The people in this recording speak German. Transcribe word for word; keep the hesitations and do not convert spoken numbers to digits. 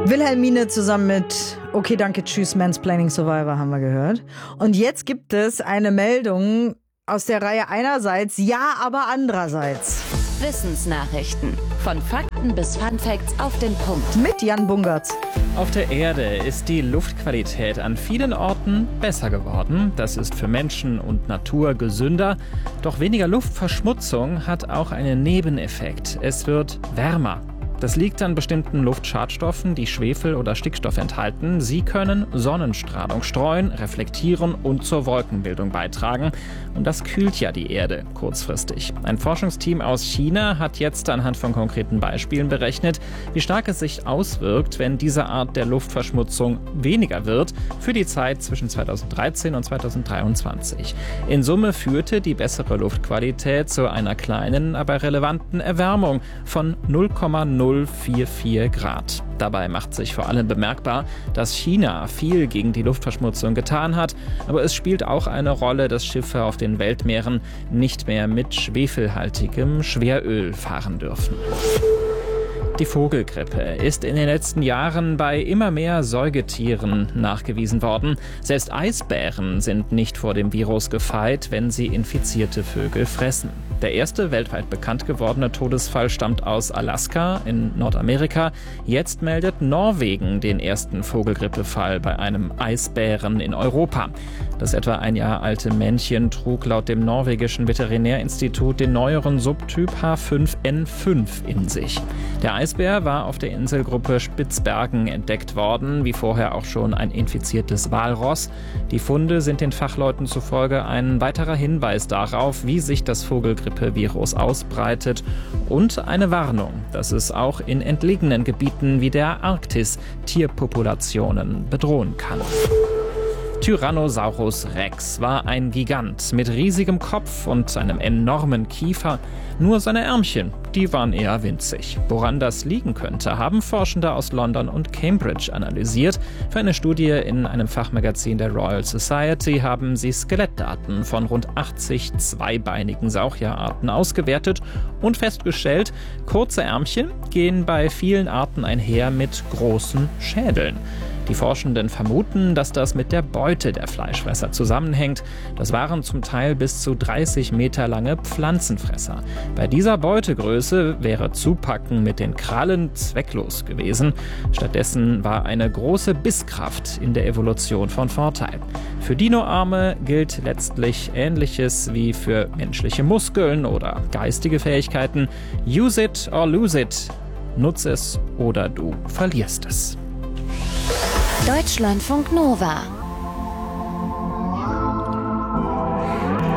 Wilhelmine zusammen mit Okay, danke, tschüss, Mansplaining Survivor haben wir gehört. Und jetzt gibt es eine Meldung aus der Reihe einerseits, ja, aber andererseits. Wissensnachrichten. Von Fakten bis Funfacts auf den Punkt. Mit Jan Bungertz. Auf der Erde ist die Luftqualität an vielen Orten besser geworden. Das ist für Menschen und Natur gesünder. Doch weniger Luftverschmutzung hat auch einen Nebeneffekt. Es wird wärmer. Das liegt an bestimmten Luftschadstoffen, die Schwefel oder Stickstoff enthalten. Sie können Sonnenstrahlung streuen, reflektieren und zur Wolkenbildung beitragen. Und das kühlt ja die Erde kurzfristig. Ein Forschungsteam aus China hat jetzt anhand von konkreten Beispielen berechnet, wie stark es sich auswirkt, wenn diese Art der Luftverschmutzung weniger wird, für die Zeit zwischen zweitausenddreizehn und zweitausenddreiundzwanzig. In Summe führte die bessere Luftqualität zu einer kleinen, aber relevanten Erwärmung von null Komma null vier vier Grad. Dabei macht sich vor allem bemerkbar, dass China viel gegen die Luftverschmutzung getan hat, aber es spielt auch eine Rolle, dass Schiffe auf den Weltmeeren nicht mehr mit schwefelhaltigem Schweröl fahren dürfen. Die Vogelgrippe ist in den letzten Jahren bei immer mehr Säugetieren nachgewiesen worden. Selbst Eisbären sind nicht vor dem Virus gefeit, wenn sie infizierte Vögel fressen. Der erste weltweit bekannt gewordene Todesfall stammt aus Alaska in Nordamerika. Jetzt meldet Norwegen den ersten Vogelgrippefall bei einem Eisbären in Europa. Das etwa ein Jahr alte Männchen trug laut dem norwegischen Veterinärinstitut den neueren Subtyp H fünf N fünf in sich. Der Eisbär war auf der Inselgruppe Spitzbergen entdeckt worden, wie vorher auch schon ein infiziertes Walross. Die Funde sind den Fachleuten zufolge ein weiterer Hinweis darauf, wie sich das Vogelgrippevirus ausbreitet und eine Warnung, dass es auch in entlegenen Gebieten wie der Arktis Tierpopulationen bedrohen kann. Tyrannosaurus Rex war ein Gigant mit riesigem Kopf und einem enormen Kiefer. Nur seine Ärmchen, die waren eher winzig. Woran das liegen könnte, haben Forschende aus London und Cambridge analysiert. Für eine Studie in einem Fachmagazin der Royal Society haben sie Skelettdaten von rund achtzig zweibeinigen Saurierarten ausgewertet und festgestellt, kurze Ärmchen gehen bei vielen Arten einher mit großen Schädeln. Die Forschenden vermuten, dass das mit der Beute der Fleischfresser zusammenhängt. Das waren zum Teil bis zu dreißig Meter lange Pflanzenfresser. Bei dieser Beutegröße wäre Zupacken mit den Krallen zwecklos gewesen. Stattdessen war eine große Bisskraft in der Evolution von Vorteil. Für Dinoarme gilt letztlich Ähnliches wie für menschliche Muskeln oder geistige Fähigkeiten. Use it or lose it. Nutz es oder du verlierst es. Deutschlandfunk Nova